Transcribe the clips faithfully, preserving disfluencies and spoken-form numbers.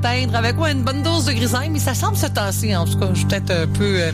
teindre avec ouais, une bonne dose de grisaille, mais ça semble se tasser. En tout cas, je suis peut-être un peu euh,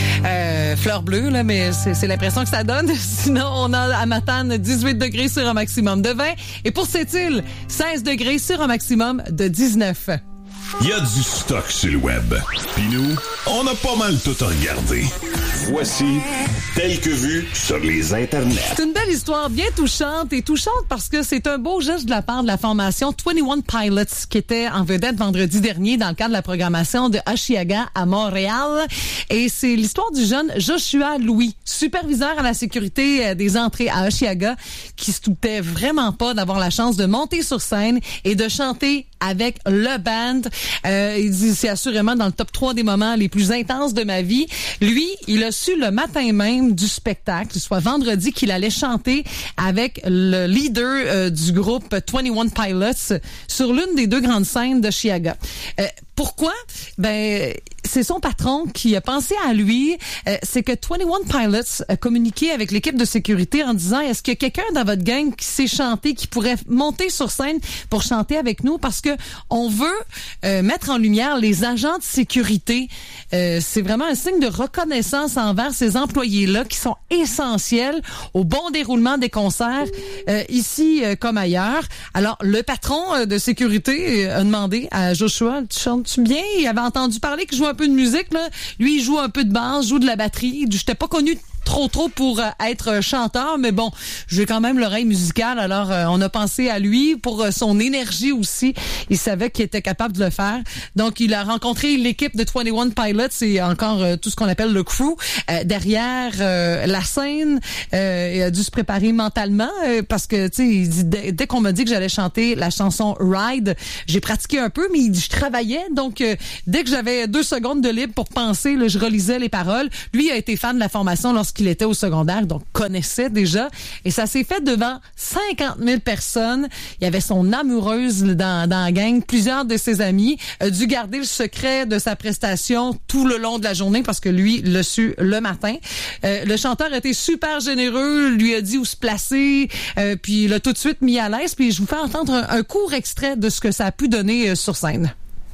euh, fleur bleue, là, mais c'est, c'est l'impression que ça donne. Sinon, on a à Matane dix-huit degrés sur un maximum de vingt. Et pour Sept-Îles, seize degrés sur un maximum de dix-neuf. Il y a du stock sur le web. Puis nous, on a pas mal tout regardé. Voici Tel que vu sur les internets. C'est une belle histoire, bien touchante et touchante parce que c'est un beau geste de la part de la formation vingt et un Pilots qui était en vedette vendredi dernier dans le cadre de la programmation de Hochelaga à Montréal. Et c'est l'histoire du jeune Joshua Louis, superviseur à la sécurité des entrées à Hochelaga, qui se doutait vraiment pas d'avoir la chance de monter sur scène et de chanter avec le band. Euh, il dit, c'est assurément dans le top trois des moments les plus intenses de ma vie. Lui, il a su le matin même du spectacle, soit vendredi, qu'il allait chanter avec le leader euh, du groupe vingt et un Pilots sur l'une des deux grandes scènes de Chiaga. Euh, pourquoi? Ben, c'est son patron qui a pensé à lui. Euh, c'est que vingt et un Pilots a communiqué avec l'équipe de sécurité en disant, est-ce qu'il y a quelqu'un dans votre gang qui sait chanter, qui pourrait monter sur scène pour chanter avec nous? Parce que on veut euh, mettre en lumière les agents de sécurité. Euh, c'est vraiment un signe de reconnaissance envers ces employés-là qui sont essentiels au bon déroulement des concerts euh, ici euh, comme ailleurs. Alors, le patron euh, de sécurité euh, a demandé à Joshua, tu chantes-tu bien? Il avait entendu parler qu'il jouait un peu de musique, là. Lui, il joue un peu de basse, joue de la batterie. Je t'ai pas connu trop trop pour euh, être chanteur, mais bon, j'ai quand même l'oreille musicale, alors euh, on a pensé à lui pour euh, son énergie aussi. Il savait qu'il était capable de le faire. Donc, il a rencontré l'équipe de vingt et un Pilots et encore euh, tout ce qu'on appelle le crew euh, derrière euh, la scène. Euh, il a dû se préparer mentalement euh, parce que, tu sais, il dit, dès, dès qu'on m'a dit que j'allais chanter la chanson Ride, j'ai pratiqué un peu, mais il dit, je travaillais. Donc, euh, dès que j'avais deux secondes de libre pour penser, là, je relisais les paroles. Lui a été fan de la formation lorsqu'il était au secondaire, donc connaissait déjà. Et ça s'est fait devant cinquante mille personnes. Il y avait son amoureuse dans, dans la gang. Plusieurs de ses amis a dû garder le secret de sa prestation tout le long de la journée parce que lui l'a su le matin. Euh, le chanteur a été super généreux, lui a dit où se placer, euh, puis il l'a tout de suite mis à l'aise. Puis je vous fais entendre un, un court extrait de ce que ça a pu donner euh, sur scène.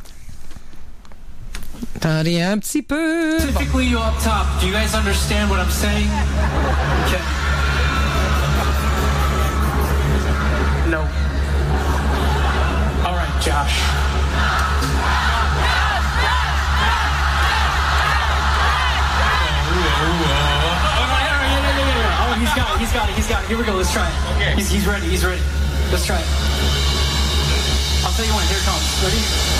Attendez un petit peu. Typically you up top. Do you guys understand what I'm saying? Okay. No. All right, Josh. Oh, he's got it. He's got it. He's got it. Here we go. Let's try it. Okay. He's, he's ready. He's ready. Let's try it. I'll tell you when. Here it comes. Ready?